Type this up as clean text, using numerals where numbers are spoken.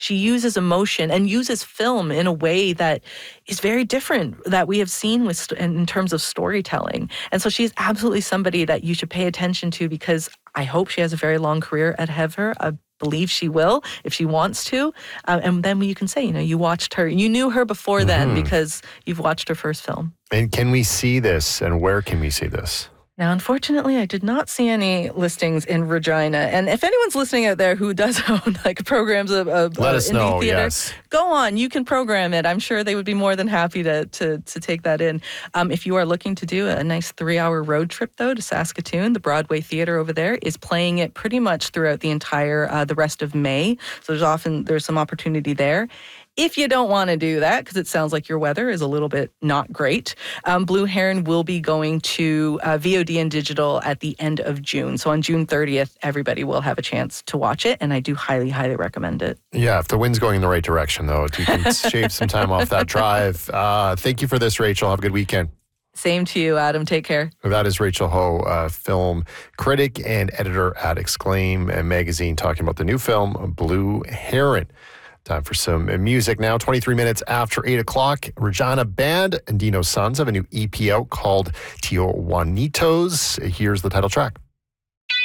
She uses emotion and uses film in a way that is very different that we have seen in terms of storytelling. And so she's absolutely somebody that you should pay attention to, because I hope she has a very long career ahead of her. I believe she will if she wants to. And then you can say, you watched her, you knew her before then because you've watched her first film. And can we see this, and where can we see this? Now, unfortunately, I did not see any listings in Regina. And if anyone's listening out there who does own programs of let us know, indie theater, yes. Go on. You can program it. I'm sure they would be more than happy to take that in. If you are looking to do a nice 3-hour road trip, though, to Saskatoon, the Broadway Theatre over there is playing it pretty much throughout the rest of May. So there's some opportunity there. If you don't want to do that, because it sounds like your weather is a little bit not great, Blue Heron will be going to VOD and digital at the end of June. So on June 30th, everybody will have a chance to watch it, and I do highly, highly recommend it. Yeah, if the wind's going in the right direction, though, if you can shave some time off that drive. Thank you for this, Rachel. Have a good weekend. Same to you, Adam. Take care. That is Rachel Ho, film critic and editor at Exclaim magazine, talking about the new film, Blue Heron. Time for some music now. 23 minutes after 8 o'clock. Regina Band and Dino Sons have a new EP out called Tio Juanitos. Here's the title track.